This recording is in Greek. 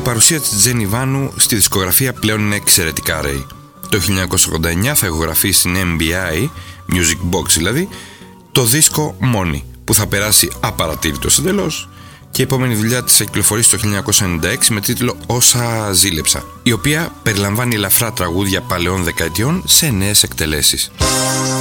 παρουσία της Τζένι Βάνου στη δισκογραφία πλέον είναι εξαιρετικά ρέη. Το 1989 θα ηχογραφήσει στην MBI, Music Box δηλαδή, το δίσκο Money, που θα περάσει απαρατήρητος εντελώς, και η επόμενη δουλειά της θα κυκλοφορήσει το 1996 με τίτλο «Όσα ζήλεψα», η οποία περιλαμβάνει ελαφρά τραγούδια παλαιών δεκαετιών σε νέες εκτελέσεις.